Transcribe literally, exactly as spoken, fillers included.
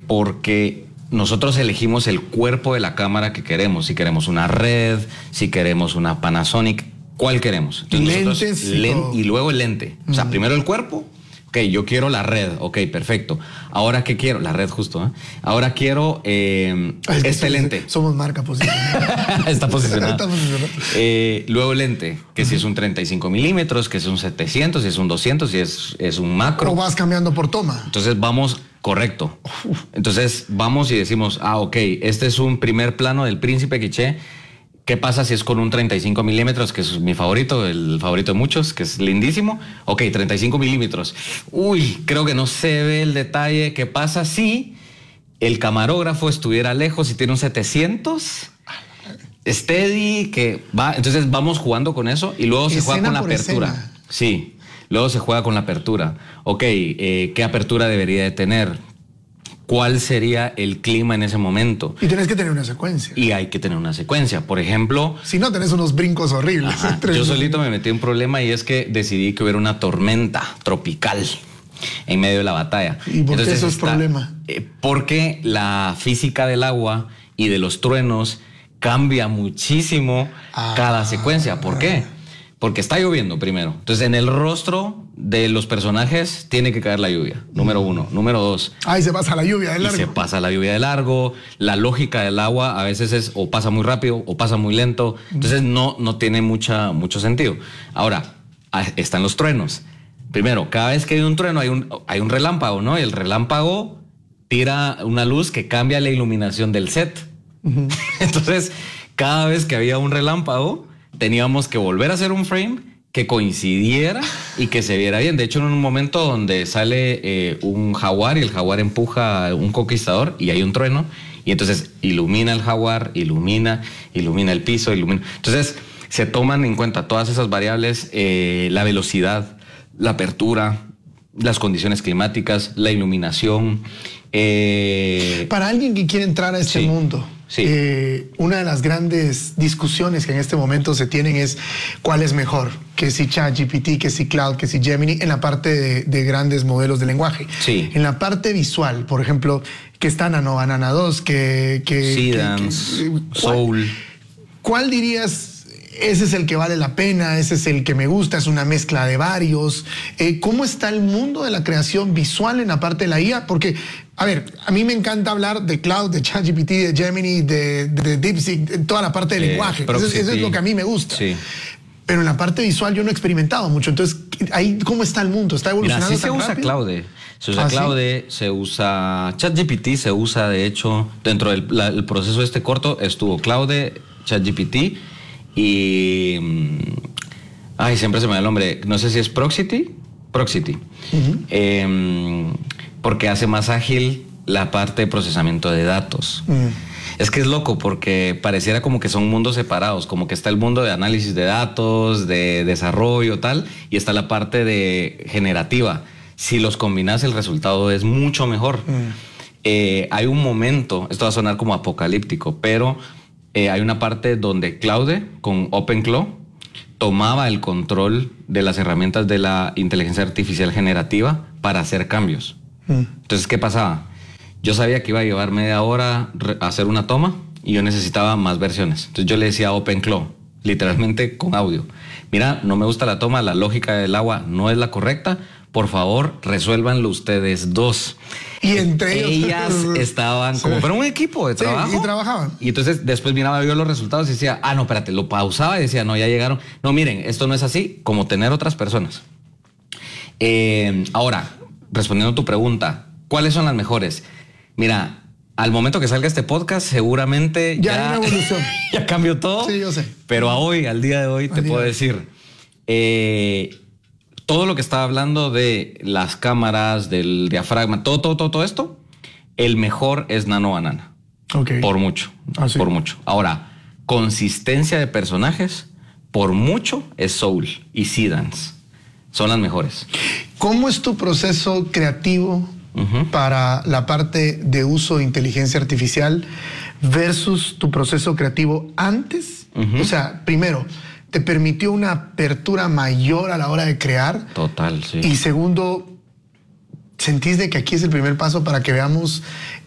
porque nosotros elegimos el cuerpo de la cámara que queremos. Si queremos una Red, si queremos una Panasonic, ¿cuál queremos? Entonces Lentes nosotros, len, y luego el lente. Uh-huh. O sea, primero el cuerpo. Ok, yo quiero la Red. Ok, perfecto. Ahora, ¿qué quiero? La Red justo, ¿eh? Ahora quiero eh, Ay, este somos, lente. Somos marca posicionada. Está posicionado. Está posicionado. Eh, luego el lente, que uh-huh. si es un treinta y cinco milímetros, que si es un setecientos, si es un doscientos, si es, es un macro. O vas cambiando por toma. Entonces vamos... Correcto. Entonces vamos y decimos, ah, ok, este es un primer plano del Príncipe Quiché. ¿Qué pasa si es con un treinta y cinco milímetros, que es mi favorito, el favorito de muchos, que es lindísimo? Ok, treinta y cinco milímetros. Uy, creo que no se ve el detalle. ¿Qué pasa si el camarógrafo estuviera lejos y tiene un setecientos? Steady, que va. Entonces vamos jugando con eso y luego se juega con la apertura. Escena. Sí. Luego se juega con la apertura. Ok, eh, ¿qué apertura debería de tener? ¿Cuál sería el clima en ese momento? Y tienes que tener una secuencia. Y hay que tener una secuencia. Por ejemplo... Si no, tenés unos brincos horribles. Ajá, yo solito me metí en un problema y es que decidí que hubiera una tormenta tropical en medio de la batalla. ¿Y por qué eso es está, problema? Eh, porque la física del agua y de los truenos cambia muchísimo ah, cada secuencia. ¿Por qué? Porque está lloviendo primero. Entonces, en el rostro de los personajes tiene que caer la lluvia. Número uno. Número dos. Ahí se pasa la lluvia de largo. Y se pasa la lluvia de largo. La lógica del agua a veces es o pasa muy rápido o pasa muy lento. Entonces, no, no tiene mucha, mucho sentido. Ahora, están los truenos. Primero, cada vez que hay un trueno hay un, hay un relámpago, ¿no? Y el relámpago tira una luz que cambia la iluminación del set. Uh-huh. Entonces, cada vez que había un relámpago, teníamos que volver a hacer un frame que coincidiera y que se viera bien. De hecho, en un momento donde sale eh, un jaguar y el jaguar empuja a un conquistador y hay un trueno y entonces ilumina el jaguar, ilumina, ilumina el piso, ilumina. Entonces, se toman en cuenta todas esas variables, eh, la velocidad, la apertura, las condiciones climáticas, la iluminación. Eh... Para alguien que quiere entrar a este sí. mundo, Sí. Eh, una de las grandes discusiones que en este momento se tienen es cuál es mejor, que si ChatGPT, que si Cloud, que si Gemini, en la parte de, de grandes modelos de lenguaje. Sí. En la parte visual, por ejemplo, que está Nano Banana dos, que... que Seedance, Soul. ¿Cuál dirías? Ese es el que vale la pena, ese es el que me gusta, es una mezcla de varios. Eh, ¿Cómo está el mundo de la creación visual en la parte de la I A? Porque, a ver, a mí me encanta hablar de Cloud, de ChatGPT, de Gemini, de, de DeepSeek, de toda la parte de eh, lenguaje. Eso, eso es lo que a mí me gusta. Sí. Pero en la parte visual yo no he experimentado mucho. Entonces, ahí ¿cómo está el mundo? ¿Está evolucionando? Mira, sí tan se usa rápido? Claude. Se usa ¿Ah, Claude, sí? Se usa ChatGPT, se usa, de hecho, dentro del la, el proceso este corto estuvo Claude, ChatGPT y... Ay, siempre se me da el nombre. No sé si es Proxity. Proxity. Uh-huh. Eh, porque hace más ágil la parte de procesamiento de datos. Uh-huh. Es que es loco porque pareciera como que son mundos separados, como que está el mundo de análisis de datos, de desarrollo, tal, y está la parte de generativa. Si los combinas, el resultado es mucho mejor. Uh-huh. Eh, hay un momento, esto va a sonar como apocalíptico, pero eh, hay una parte donde Claude con OpenClaw tomaba el control de las herramientas de la inteligencia artificial generativa para hacer cambios. Uh-huh. Entonces, ¿qué pasaba? Yo sabía que iba a llevar media hora a hacer una toma y yo necesitaba más versiones. Entonces yo le decía a OpenClaw, literalmente con audio: mira, no me gusta la toma, la lógica del agua no es la correcta, por favor, resuélvanlo ustedes dos. Y entre ellos... Ellas estaban sí. como, pero un equipo de trabajo. Sí, y trabajaban. Y entonces después miraba yo los resultados y decía, ah, no, espérate, lo pausaba y decía, no, ya llegaron. No, miren, esto no es así, como tener otras personas. Eh, ahora, respondiendo a tu pregunta, ¿cuáles son las mejores? Mira, al momento que salga este podcast, seguramente ya, ya hay una evolución. Ya cambió todo. Sí, yo sé. Pero a hoy, al día de hoy, te puedo decir, eh, todo lo que estaba hablando de las cámaras, del diafragma, todo, todo, todo, todo esto, el mejor es Nano Banana. Okay. Por mucho. Ah, sí. Por mucho. Ahora, consistencia de personajes, por mucho es Soul y Seedance. Son las mejores. ¿Cómo es tu proceso creativo Uh-huh. para la parte de uso de inteligencia artificial versus tu proceso creativo antes? Uh-huh. O sea, primero, ¿te permitió una apertura mayor a la hora de crear? Total, sí. Y segundo, ¿sentís de que aquí es el primer paso para que veamos